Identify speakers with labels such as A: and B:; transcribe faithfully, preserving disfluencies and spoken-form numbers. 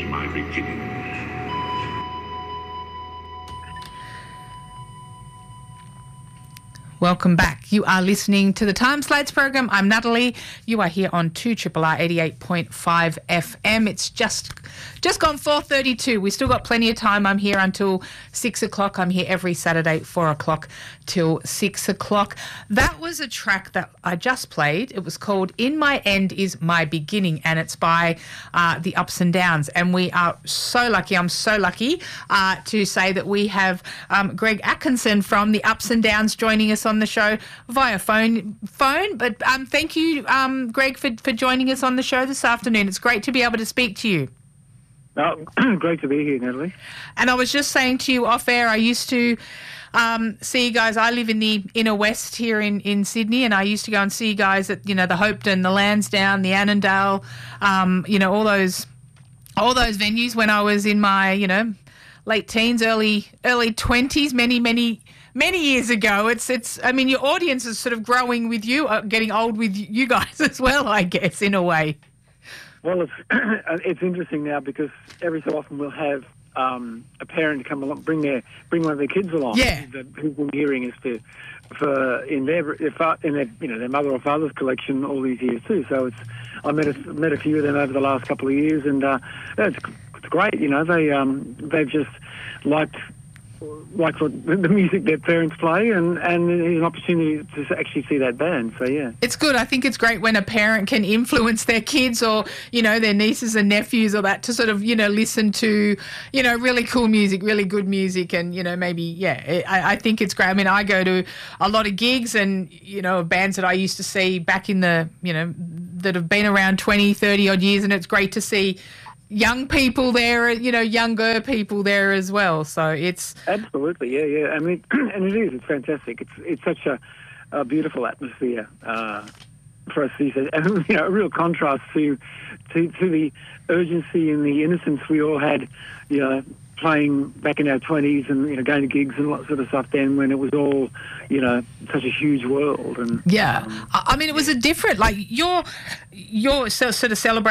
A: my beginning.
B: Welcome back. You are listening to the Time Slates program. I'm Natalie. You are here on two R R R eighty-eight point five F M. It's just just gone four thirty-two. We've still got plenty of time. I'm here until six o'clock. I'm here every Saturday, four o'clock till six o'clock. That was a track that I just played. It was called In My End Is My Beginning, and it's by uh, The Ups and Downs. And we are so lucky, I'm so lucky uh, to say that we have um, Greg Atkinson from The Ups and Downs joining us on the show via phone. phone. But um, thank you, um, Greg, for, for joining us on the show this afternoon. It's great to be able to speak to you.
C: Oh, great to be here, Natalie.
B: And I was just saying to you off air, I used to um, see you guys. I live in the inner west here in, in Sydney, and I used to go and see you guys at, you know, the Hopetoun, the Lansdowne, the Annandale, um, you know, all those all those venues when I was in my, you know, late teens, early early twenties, many, many many years ago. It's it's. I mean, your audience is sort of growing with you, uh, getting old with you guys as well, I guess, in a way.
C: Well, it's it's interesting now because every so often we'll have um, a parent come along, bring their bring one of their kids along.
B: Yeah.
C: Who've been hearing us to for in their in their you know their mother or father's collection all these years too. So it's I met a, met a few of them over the last couple of years, and uh, it's it's great. You know, they um they've just liked. like what the music their parents play, and, and there's an opportunity to actually see that band. So, yeah.
B: It's good. I think it's great when a parent can influence their kids or, you know, their nieces and nephews or that to sort of, you know, listen to, you know, really cool music, really good music. And, you know, maybe, yeah, I, I think it's great. I mean, I go to a lot of gigs and, you know, bands that I used to see back in the, you know, that have been around twenty, thirty odd years. And it's great to see young people there, you know, younger people there as well. So it's
C: absolutely, yeah, yeah. I mean, and it is. It's fantastic. It's it's such a, a beautiful atmosphere uh, for us these days, and you know, a real contrast to, to to the urgency and the innocence we all had, you know, playing back in our twenties and, you know, going to gigs and lots of stuff then when it was all, you know, such a huge world. And
B: yeah,
C: um,
B: I mean, it was a different, like you're you're so, sort of celebrating